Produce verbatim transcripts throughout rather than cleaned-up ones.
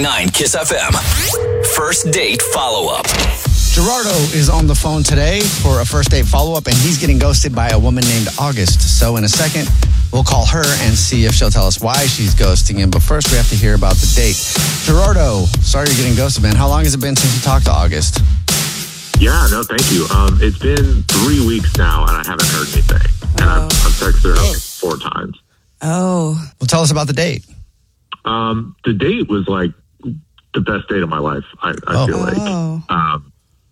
nine Kiss F M. First date follow-up. Gerardo is on the phone today for a first date follow-up, and he's getting ghosted by a woman named August. So in a second, we'll call her and see if she'll tell us why she's ghosting him. But first, we have to hear about the date. Gerardo, sorry you're getting ghosted, man. How long has it been since you talked to August? Yeah, no, thank you. Um, it's been three weeks now, and I haven't heard anything. And I've, I've texted her like four times. Oh. Well, tell us about the date. Um, the date was like the best date of my life, I, I Oh. feel like. Oh. Um,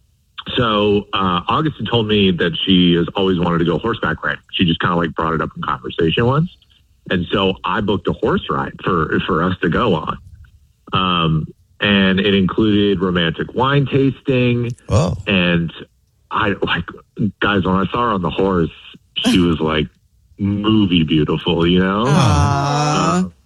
so uh, August had told me that she has always wanted to go horseback riding. She just kind of like brought it up in conversation once. And so I booked a horse ride for, for us to go on. Um, and it included romantic wine tasting. Oh. And I like, guys, when I saw her on the horse, she was like movie beautiful, you know? Aww. Uh,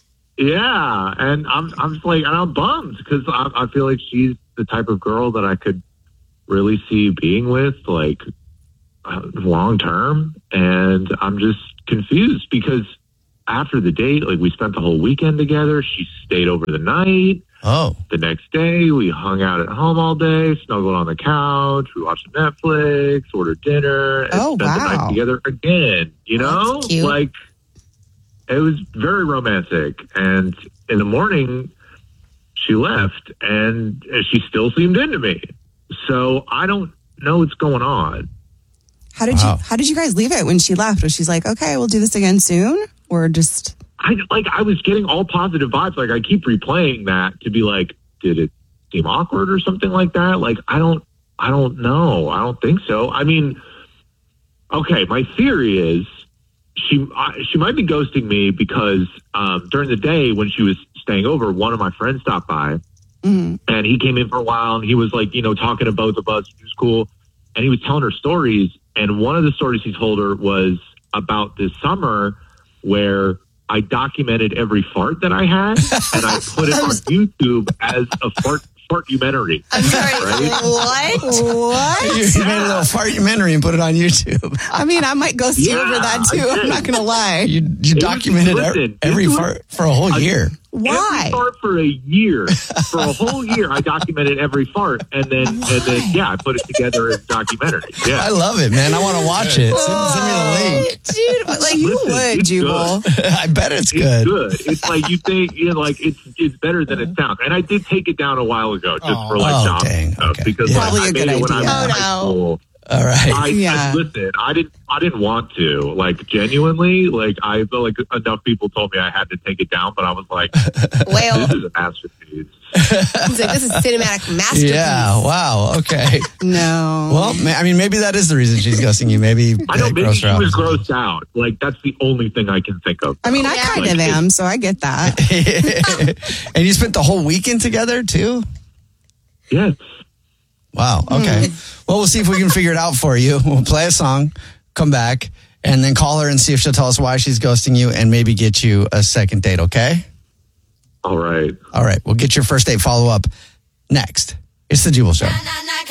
yeah. And I'm, I'm just like, and I'm bummed because I, I feel like she's the type of girl that I could really see being with, like, uh, long term. And I'm just confused because after the date, like, we spent the whole weekend together. She stayed over the night. Oh. The next day, we hung out at home all day, snuggled on the couch. We watched Netflix, ordered dinner, and Oh, spent the wow. night together again. You know, That's cute. like it was very romantic. And in the morning, she left, and she still seemed into me. So I don't know what's going on. How did Wow. you How did you guys leave it when she left? Was she like, okay, we'll do this again soon? Or just... I like I was getting all positive vibes. Like I keep replaying that to be like, did it seem awkward or something like that? Like I don't, I don't know. I don't think so. I mean, okay. My theory is she I, she might be ghosting me because um, during the day when she was staying over, one of my friends stopped by Mm. and he came in for a while and he was like, you know, talking to both of us, which was cool. And he was telling her stories. And one of the stories he told her was about this summer where I documented every fart that I had, and I put it on YouTube as a fart fartumentary. I'm sorry, Right? what? What? You, you made a little fartumentary and put it on YouTube. I mean, I might ghost you Yeah, over that too. I I'm did. not going to lie. You you documented listen, every, every this was- fart for a whole year. Why? Every fart for a year, for a whole year, I documented every fart, and then and then yeah, I put it together as a documentary. Yeah, I love it, man. I want to watch it. Send, send me the link. Dude, but like you Listen, would, it's Jubal. I bet it's it's good. good. It's like you think, you know, like it's it's better than it sounds. And I did take it down a while ago just Oh, for like oh, job dang. stuff Okay. because Yeah. like, Probably I a made good it when I was idea. in Oh, high no. school. All right. I, Yeah. I listen. I didn't. I didn't want to. Like genuinely. Like I feel like enough people told me I had to take it down, but I was like, Well, this is a masterpiece. he's like, this is cinematic masterpiece. Yeah. Wow. Okay. No. Well, ma- I mean, maybe that is the reason she's ghosting you. Maybe I know that maybe grossed she her out. was grossed out. Like that's the only thing I can think of. I mean, I Yeah. kind Like, of it- am, so I get that. And you spent the whole weekend together too? Yes. Wow. Okay. Well, we'll see if we can figure it out for you. We'll play a song, come back, and then call her and see if she'll tell us why she's ghosting you and maybe get you a second date, okay? All right. All right. We'll get your first date follow up next. It's the Jubal Show.